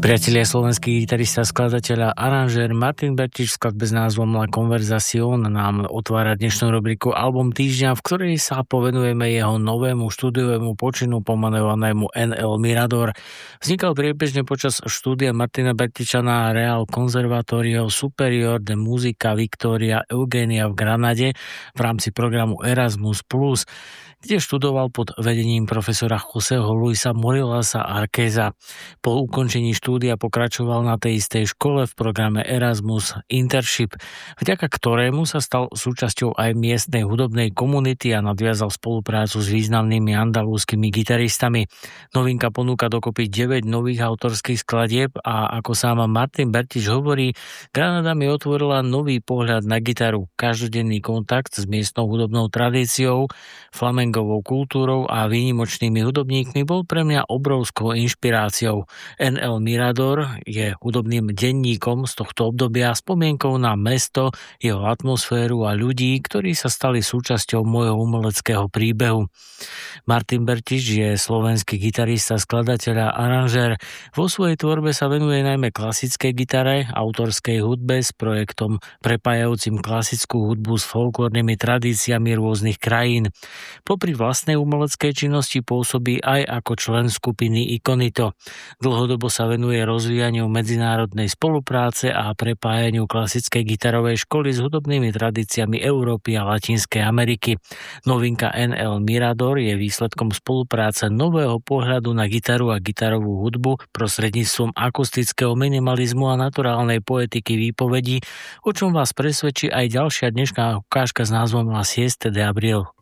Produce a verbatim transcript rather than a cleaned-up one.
Priatelia, slovenský gitarista, skladateľ a aranžér Martin Bertiš v skladbe s názvom La Conversación nám otvára dnešnú rubriku Album týždňa, v ktorej sa povenujeme jeho novému štúdiovému počinu pomenovanému en el Mirador. Vznikal priebežne počas štúdia Martina Bertiša na Real Conservatorio Superior de Musica Victoria Eugenia v Granade v rámci programu Erasmus plus, kde študoval pod vedením profesora Joseho Luisa Morilasa Arqueza. Po ukončení štúdia pokračoval na tej istej škole v programe Erasmus Internship, vďaka ktorému sa stal súčasťou aj miestnej hudobnej komunity a nadviazal spoluprácu s významnými andalúskymi gitaristami. Novinka ponúka dokopy deväť nových autorských skladieb a ako sám Martin Bertiš hovorí, Granada mi otvorila nový pohľad na gitaru, každodenný kontakt s miestnou hudobnou tradíciou, flamengovou kultúrou a výnimočnými hudobníkmi bol pre mňa obrovskou inšpiráciou. en el Mirador je hudobným denníkom z tohto obdobia, spomienkou na mesto, jeho atmosféru a ľudí, ktorí sa stali súčasťou môjho umeleckého príbehu. Martin Bertiš je slovenský gitarista, skladateľ a aranžér. Vo svojej tvorbe sa venuje najmä klasickej gitare, autorskej hudbe s projektom prepájajúcim klasickú hudbu s folklórnymi tradíciami rôznych krajín. Popri vlastnej umeleckej činnosti pôsobí aj ako člen skupiny Ikonito. Dlhodobo sa venuje rozvíjaniu medzinárodnej spolupráce a prepájaniu klasickej gitarovej školy s hudobnými tradíciami Európy a Latinskej Ameriky. Novinka en el Mirador je výsledkom spolupráce nového pohľadu na gitaru a gitarovú hudbu prostredníctvom akustického minimalizmu a naturálnej poetiky výpovedí, o čom vás presvedčí aj ďalšia dnešná ukážka s názvom La Siesta de Abril.